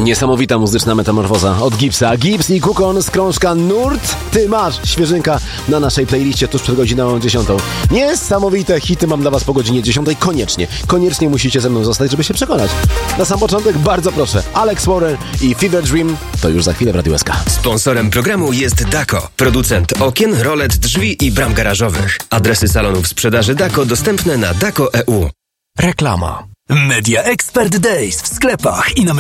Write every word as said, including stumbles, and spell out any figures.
Niesamowita muzyczna metamorfoza od Gipsa. Gips i Kukon z krążka Nurt. Ty masz świeżynka na naszej playliście tuż przed godziną dziesiątą. Niesamowite hity mam dla was po godzinie dziesiątej. Koniecznie, koniecznie musicie ze mną zostać, żeby się przekonać. Na sam początek bardzo proszę, Alex Warren i Fever Dream. To już za chwilę w Radiu S K. Sponsorem programu jest Dako, producent okien, rolet, drzwi i bram garażowych. Adresy salonów sprzedaży Dako dostępne na dako kropka e u. Reklama. Media Expert Days w sklepach i na